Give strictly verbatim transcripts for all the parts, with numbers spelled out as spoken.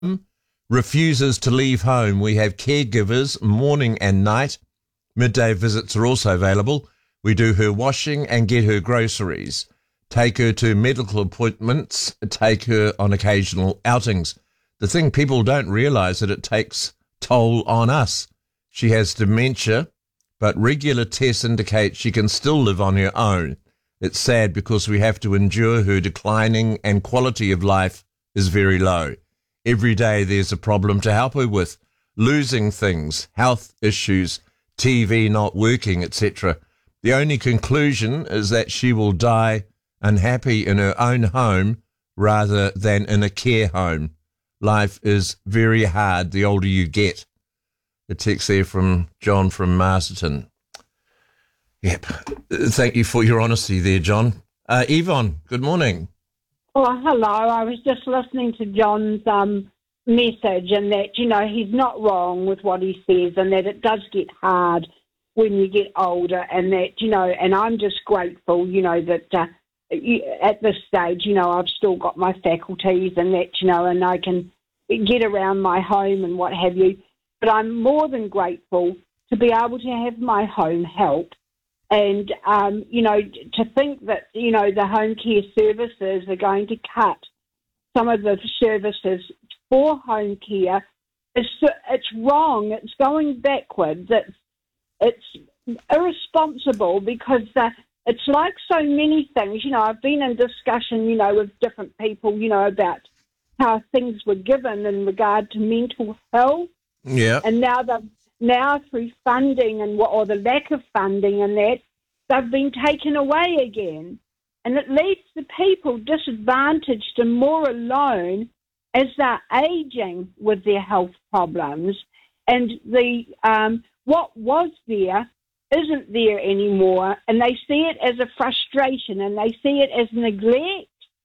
refuses to leave home. We have caregivers morning and night. Midday visits are also available. We do her washing and get her groceries, take her to medical appointments, take her on occasional outings. The thing people don't realise that it takes toll on us. She has dementia, but regular tests indicate she can still live on her own. It's sad because we have to endure her declining and quality of life is very low. Every day there's a problem to help her with, losing things, health issues, T V not working, et cetera. The only conclusion is that she will die unhappy in her own home rather than in a care home. Life is very hard the older you get. A text there from John from Masterton. Yep. Thank you for your honesty there, John. Uh, Yvonne, good morning. Oh, hello. I was just listening to John's um, message, and that, you know, he's not wrong with what he says, and that it does get hard when you get older, and that, you know, and I'm just grateful, you know, that uh, you, at this stage, you know, I've still got my faculties and that, you know, and I can get around my home and what have you. But I'm more than grateful to be able to have my home help. And, um, you know, to think that, you know, the home care services are going to cut some of the services for home care, it's, it's wrong. It's going backwards. It's, it's irresponsible because uh, it's like so many things. You know, I've been in discussion, you know, with different people, you know, about how things were given in regard to mental health. Yeah. And now they've now through funding and what, or the lack of funding and that, they've been taken away again. And it leaves the people disadvantaged and more alone as they're aging with their health problems. And the um, what was there isn't there anymore, and they see it as a frustration, and they see it as neglect,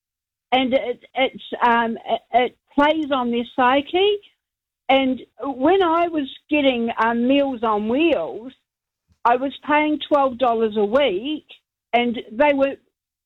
and it, it's um, it, it plays on their psyche. And when I was getting um, Meals on Wheels, I was paying twelve dollars a week, and they were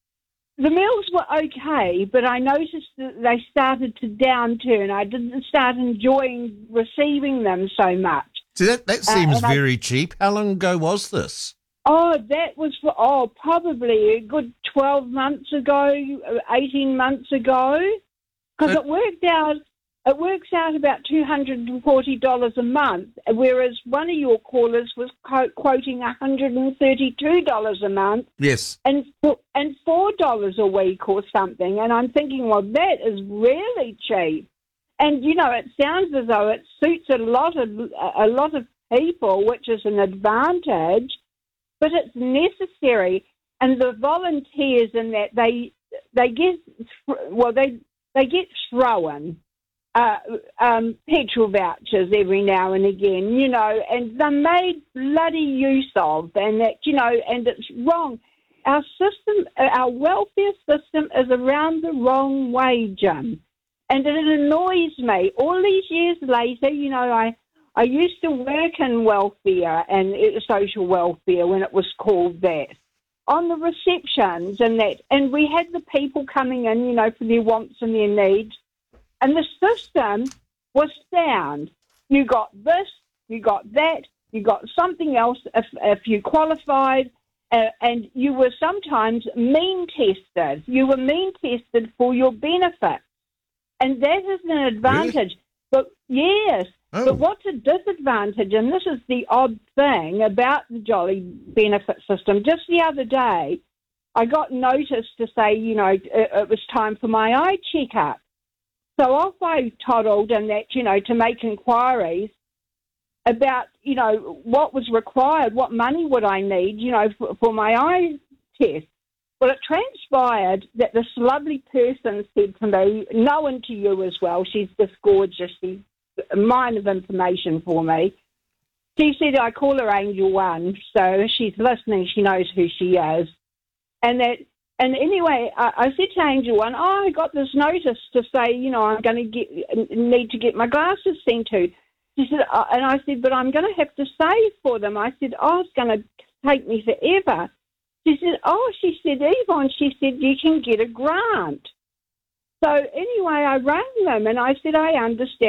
the meals were okay, but I noticed that they started to downturn. I didn't start enjoying receiving them so much. See, that, that seems uh, very I, cheap. How long ago was this? Oh, that was, for, oh, probably a good twelve months ago, eighteen months ago, because So- it worked out, it works out about two hundred forty dollars a month, whereas one of your callers was co- quoting one hundred thirty-two dollars a month. Yes. And and four dollars a week or something. And I'm thinking, well, that is really cheap. And, you know, it sounds as though it suits a lot of a lot of people, which is an advantage, but it's necessary. And the volunteers in that, they they get, well, they, they get thrown uh, um, petrol vouchers every now and again, you know, and they're made bloody use of, and that, you know, and it's wrong. Our system, our welfare system is around the wrong way, Jim. And it annoys me. All these years later, you know, I, I used to work in welfare and social welfare when it was called that, on the receptions and that. And we had the people coming in, you know, for their wants and their needs. And the system was sound. You got this, you got that, you got something else if, if you qualified. Uh, and you were sometimes mean tested. You were mean tested for your benefit. And that is an advantage. Really? But yes, Oh. but what's a disadvantage, and this is the odd thing about the Jolly benefit system, just the other day, I got notice to say, you know, it, it was time for my eye checkup. So off I toddled and that, you know, to make inquiries about, you know, what was required, what money would I need, you know, for, for my eye test. Well, it transpired that this lovely person said to me, known to you as well, she's just gorgeous, she's a mine of information for me. She said, I call her Angel One, so she's listening, she knows who she is. And that, and anyway, I, I said to Angel One, oh, I got this notice to say, you know, I'm going to get need to get my glasses sent to. She said, uh, and I said, but I'm going to have to save for them. I said, oh, it's going to take me forever. She said, oh, she said, Yvonne, she said, you can get a grant. So anyway, I rang them and I said, I understand